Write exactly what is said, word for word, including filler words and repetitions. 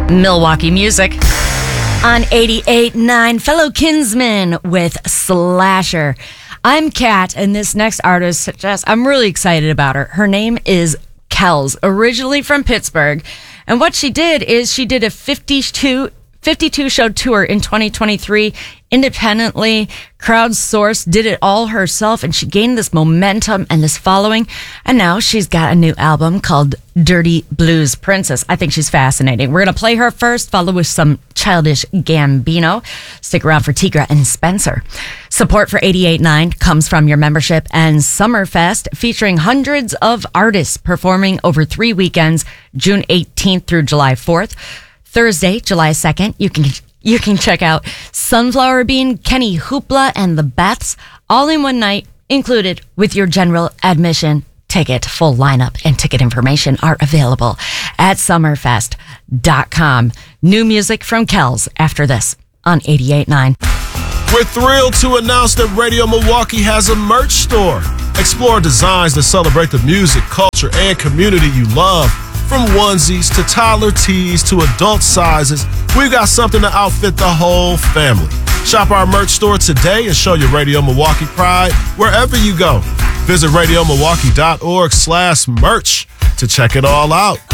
Milwaukee music. On eighty-eight point nine, fellow Kinsmen with Slasher. I'm Kat, and this next artist, Jess, I'm really excited about her. Her name is Kells, originally from Pittsburgh. And what she did is she did a fifty-two, fifty-two show tour in twenty twenty-three, independently, crowdsourced, did it all herself, and she gained this momentum and this following. And now she's got a new album called Dirty Blues Princess. I think she's fascinating. We're going to play her first, follow with some Childish Gambino. Stick around for Tigra and Spencer. Support for eighty-eight point nine comes from your membership and Summerfest, featuring hundreds of artists performing over three weekends, June eighteenth through July fourth. Thursday, July second, you can you can check out Sunflower Bean, Kenny Hoopla, and the Beths, all in one night, included with your general admission ticket. Full lineup and ticket information are available at summerfest dot com. New music from Kells after this on eighty-eight point nine. We're thrilled to announce that Radio Milwaukee has a merch store. Explore designs that celebrate the music, culture, and community you love. From onesies to toddler tees to adult sizes, we've got something to outfit the whole family. Shop our merch store today and show your Radio Milwaukee pride wherever you go. Visit radio milwaukee dot org slash merch to check it all out.